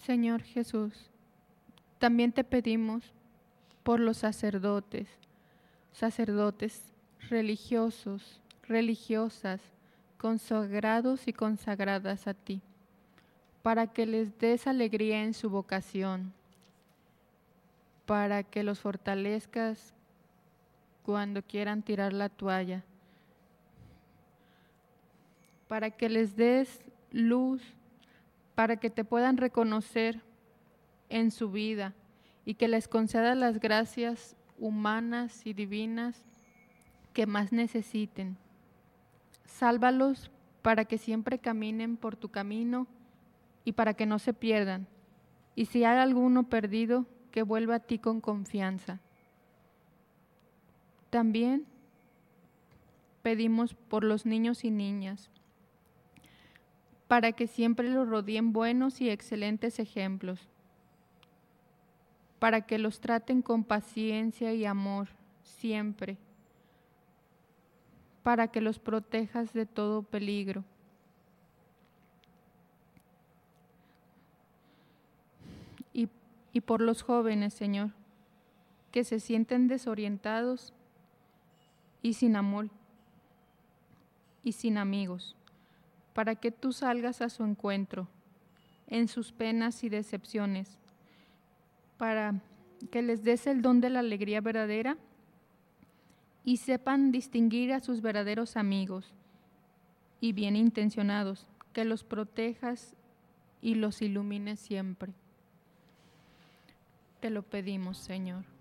Señor Jesús, también te pedimos por los sacerdotes religiosos, religiosas, consagrados y consagradas a ti, para que les des alegría en su vocación, para que los fortalezcas cuando quieran tirar la toalla, para que les des luz, para que te puedan reconocer en su vida y que les conceda las gracias humanas y divinas que más necesiten. Sálvalos para que siempre caminen por tu camino y para que no se pierdan. Y si hay alguno perdido, que vuelva a ti con confianza. También pedimos por los niños y niñas, para que siempre los rodeen buenos y excelentes ejemplos, para que los traten con paciencia y amor siempre, para que los protejas de todo peligro. Y por los jóvenes, Señor, que se sienten desorientados y sin amor y sin amigos, para que tú salgas a su encuentro en sus penas y decepciones, para que les des el don de la alegría verdadera y sepan distinguir a sus verdaderos amigos y bien intencionados, que los protejas y los ilumines siempre. Te lo pedimos, Señor.